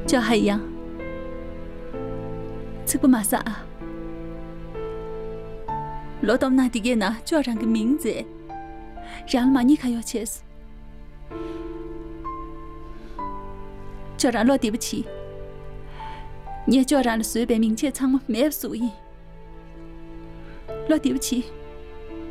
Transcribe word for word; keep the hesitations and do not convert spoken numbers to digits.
叫海洋，这不马上啊！老到那地方呢，就要让个名字，让了嘛你看要切死，就让老对不起，你也就让了随便名切仓嘛没有所以，老对不起。